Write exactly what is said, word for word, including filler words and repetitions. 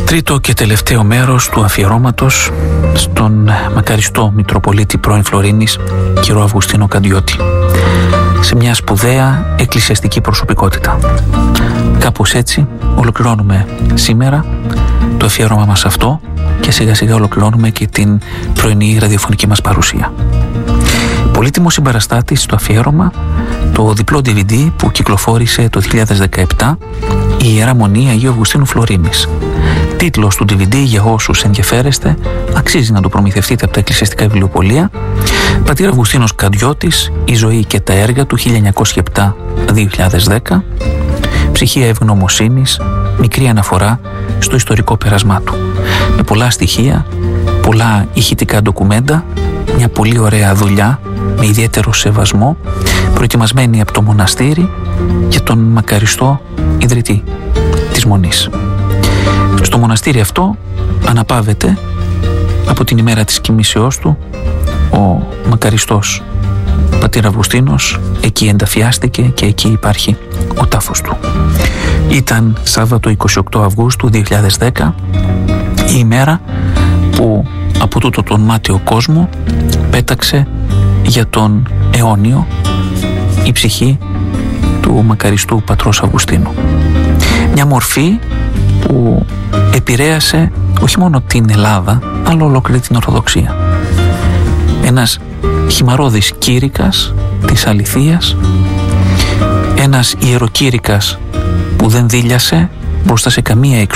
Τρίτο και τελευταίο μέρος του αφιερώματος στον μακαριστό Μητροπολίτη πρώην Φλωρίνης, κύριο Αυγουστίνο Καντιώτη, σε μια σπουδαία εκκλησιαστική προσωπικότητα. Κάπως έτσι ολοκληρώνουμε σήμερα το αφιέρωμα μας αυτό και σιγά σιγά ολοκληρώνουμε και την πρωινή ραδιοφωνική μας παρουσία. Πολύτιμο συμπαραστάτης στο αφιέρωμα, το διπλό ντι βι ντι που κυκλοφόρησε το δύο χιλιάδες δεκαεπτά, η Ιερά Μονή Αγίου Αυγουστίνου Φλωρίνης. Τίτλος του ντι βι ντι, για όσους ενδιαφέρεστε, αξίζει να το προμηθευτείτε από τα εκκλησιαστικά βιβλιοπωλεία. Πατήρ Αυγουστίνος Καντιώτης, η ζωή και τα έργα του χίλια εννιακόσια επτά με δύο χιλιάδες δέκα. Ψυχία ευγνωμοσύνης, μικρή αναφορά στο ιστορικό πέρασμά του. Με πολλά στοιχεία, πολλά ηχητικά ντοκουμέντα, μια πολύ ωραία δουλειά με ιδιαίτερο σεβασμό, προετοιμασμένη από το μοναστήρι για τον μακαριστό ιδρυτή της Μονής. Στο μοναστήρι αυτό αναπαύεται από την ημέρα της κοιμήσεώς του ο μακαριστός πατήρ Αυγουστίνος, εκεί ενταφιάστηκε και εκεί υπάρχει ο τάφος του. Ήταν Σάββατο είκοσι οκτώ Αυγούστου δύο χιλιάδες δέκα, η ημέρα που από τούτο τον μάταιο κόσμο πέταξε για τον αιώνιο η ψυχή του μακαριστού πατρός Αυγουστίνου. Μια μορφή που επηρέασε όχι μόνο την Ελλάδα, αλλά ολόκληρη την Ορθοδοξία. Ένας χυμαρώδης κήρυκας της αληθείας, ένας ιεροκήρυκας που δεν δίλιασε μπροστά σε καμία